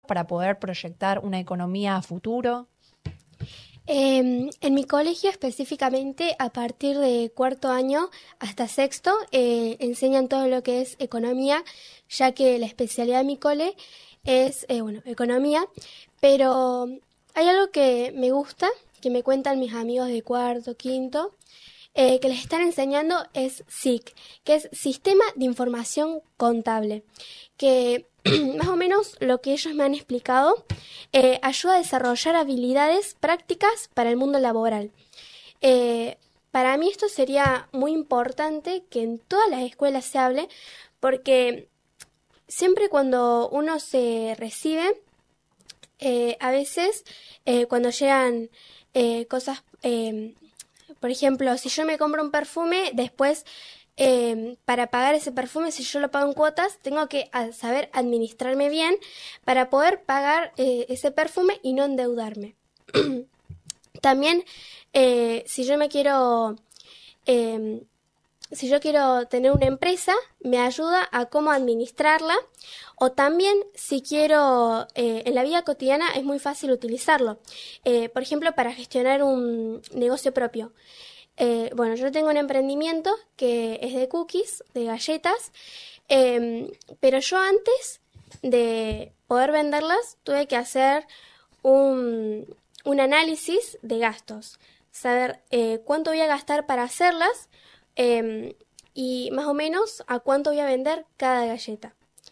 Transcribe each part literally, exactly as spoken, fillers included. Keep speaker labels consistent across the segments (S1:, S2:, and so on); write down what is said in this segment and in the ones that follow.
S1: para poder proyectar una economía a futuro?
S2: Eh, en mi colegio específicamente, a partir de cuarto año hasta sexto, eh, enseñan todo lo que es economía, ya que la especialidad de mi cole es, eh, bueno, economía, pero hay algo que me gusta, que me cuentan mis amigos de cuarto, quinto, eh, que les están enseñando es S I C, que es Sistema de Información Contable, que más o menos lo que ellos me han explicado eh, ayuda a desarrollar habilidades prácticas para el mundo laboral. Eh, para mí esto sería muy importante que en todas las escuelas se hable, porque siempre cuando uno se recibe, eh, a veces eh, cuando llegan eh, cosas, eh, por ejemplo, si yo me compro un perfume, después Eh, para pagar ese perfume, si yo lo pago en cuotas, tengo que a, saber administrarme bien para poder pagar eh, ese perfume y no endeudarme. También, eh, si yo me quiero, eh, si yo quiero tener una empresa, me ayuda a cómo administrarla, o también si quiero, eh, en la vida cotidiana es muy fácil utilizarlo. Eh, por ejemplo, para gestionar un negocio propio. Eh, bueno, yo tengo un emprendimiento que es de cookies, de galletas, eh, pero yo antes de poder venderlas tuve que hacer un, un análisis de gastos, saber eh, cuánto voy a gastar para hacerlas eh, y más o menos a cuánto voy a vender cada galleta.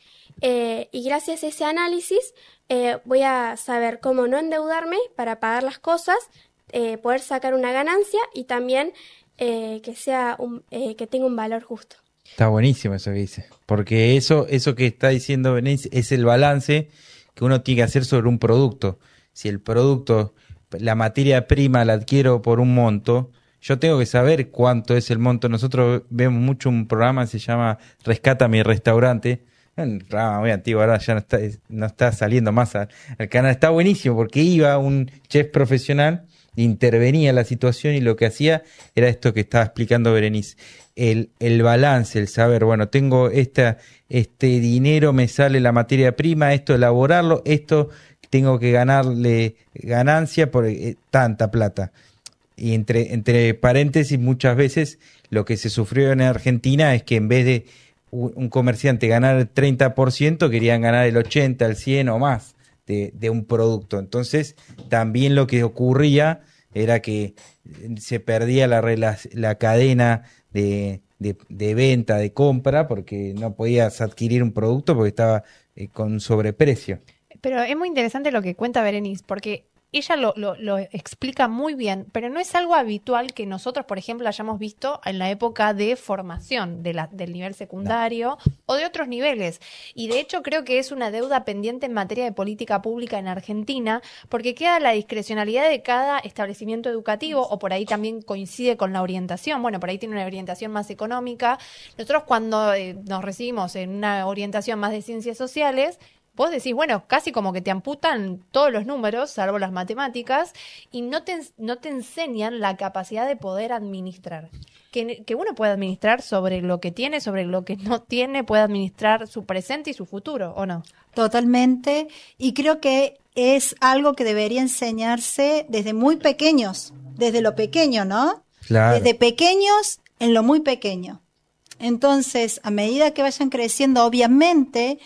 S2: Eh, y gracias a ese análisis eh, voy a saber cómo no endeudarme para pagar las cosas, Eh, poder sacar una ganancia y también eh, que sea un, eh, que tenga un valor justo.
S3: Está buenísimo eso que dice, porque eso, eso que está diciendo Berenice es el balance que uno tiene que hacer sobre un producto. Si el producto, la materia prima la adquiero por un monto, yo tengo que saber cuánto es el monto. Nosotros vemos mucho un programa que se llama Rescata mi restaurante, un programa muy antiguo, ahora ya no está, no está saliendo más al, al canal. Está buenísimo porque iba un chef profesional, intervenía la situación y lo que hacía era esto que estaba explicando Berenice, el, el balance, el saber, bueno, tengo esta, este dinero, me sale la materia prima, esto elaborarlo, esto tengo que ganarle ganancia por eh, tanta plata. Y entre, entre paréntesis, muchas veces lo que se sufrió en Argentina es que en vez de un, un comerciante ganar el treinta por ciento, querían ganar el ochenta, el cien o más. De, de un producto. Entonces, también lo que ocurría era que se perdía la, la cadena de, de, de venta, de compra, porque no podías adquirir un producto porque estaba eh, con sobreprecio.
S1: Pero es muy interesante lo que cuenta Berenice, porque ella lo, lo, lo explica muy bien, pero no es algo habitual que nosotros, por ejemplo, hayamos visto en la época de formación de la, del nivel secundario no. o de otros niveles. Y de hecho creo que es una deuda pendiente en materia de política pública en Argentina, porque queda la discrecionalidad de cada establecimiento educativo, o por ahí también coincide con la orientación. Bueno, por ahí tiene una orientación más económica. Nosotros cuando eh, nos recibimos en una orientación más de ciencias sociales, vos decís, bueno, casi como que te amputan todos los números, salvo las matemáticas, y no te, no te enseñan la capacidad de poder administrar. Que, que uno puede administrar sobre lo que tiene, sobre lo que no tiene, puede administrar su presente y su futuro, ¿o no?
S4: Totalmente, y creo que es algo que debería enseñarse desde muy pequeños, desde lo pequeño, ¿no?
S3: Claro.
S4: Desde pequeños en lo muy pequeño. Entonces, a medida que vayan creciendo, obviamente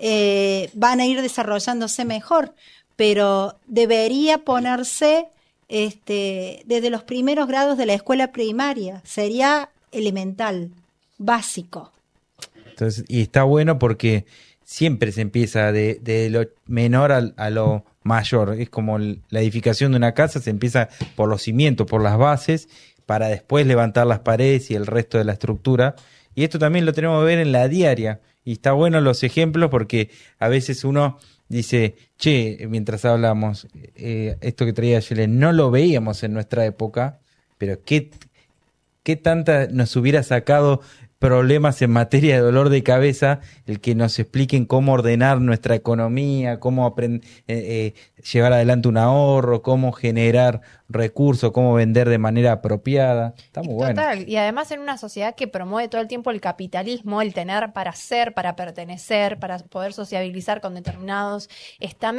S4: Eh, van a ir desarrollándose mejor, pero debería ponerse este, desde los primeros grados de la escuela primaria, sería elemental, básico.
S3: Entonces, y está bueno porque siempre se empieza de, de lo menor a, a lo mayor, es como la edificación de una casa, se empieza por los cimientos, por las bases, para después levantar las paredes y el resto de la estructura, y esto también lo tenemos que ver en la diaria. Y está bueno los ejemplos porque a veces uno dice, che, mientras hablamos, eh, esto que traía Yelen, no lo veíamos en nuestra época, pero qué, qué tanta nos hubiera sacado problemas en materia de dolor de cabeza el que nos expliquen cómo ordenar nuestra economía, cómo aprend- eh, eh, llevar adelante un ahorro, cómo generar recursos, cómo vender de manera apropiada. Está muy bueno.
S1: Total, y además en una sociedad que promueve todo el tiempo el capitalismo, el tener para ser, para pertenecer, para poder sociabilizar con determinados estamentos,